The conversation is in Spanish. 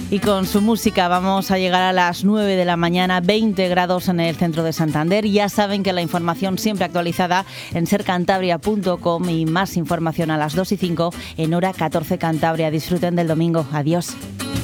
Y con su música vamos a llegar a las 9 de la mañana, 20 grados en el centro de Santander. Ya saben que la información siempre actualizada en sercantabria.com y más información a las 2 y 5 en hora 14 Cantabria. Disfruten del domingo. Adiós.